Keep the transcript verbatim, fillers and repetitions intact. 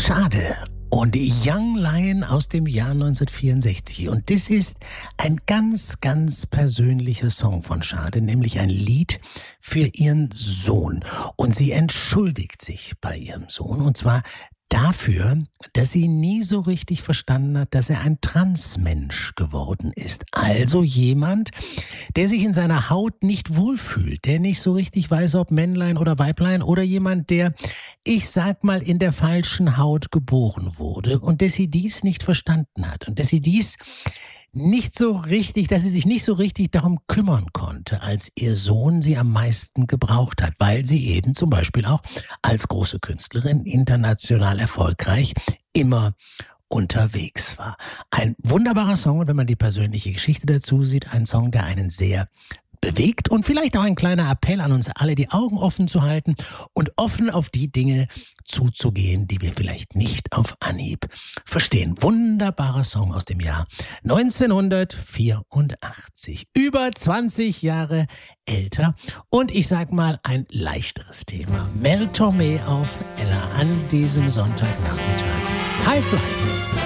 Schade. Und Young Lion aus dem Jahr neunzehnhundertvierundsechzig. Und das ist ein ganz, ganz persönlicher Song von Schade, nämlich ein Lied für ihren Sohn. Und sie entschuldigt sich bei ihrem Sohn, und zwar dafür, dass sie nie so richtig verstanden hat, dass er ein Transmensch geworden ist. Also jemand, der sich in seiner Haut nicht wohlfühlt, der nicht so richtig weiß, ob Männlein oder Weiblein, oder jemand, der, ich sag mal, in der falschen Haut geboren wurde und dass sie dies nicht verstanden hat und dass sie dies nicht so richtig, dass sie sich nicht so richtig darum kümmern konnte, als ihr Sohn sie am meisten gebraucht hat, weil sie eben zum Beispiel auch als große Künstlerin international erfolgreich immer unterwegs war. Ein wunderbarer Song, und wenn man die persönliche Geschichte dazu sieht, ein Song, der einen sehr bewegt, und vielleicht auch ein kleiner Appell an uns alle, die Augen offen zu halten und offen auf die Dinge zuzugehen, die wir vielleicht nicht auf Anhieb verstehen. Wunderbarer Song aus dem Jahr neunzehnhundertvierundachtzig. Über zwanzig Jahre älter, und ich sag mal ein leichteres Thema. Mel Tormé auf Ella an diesem Sonntagnachmittag. High Fly.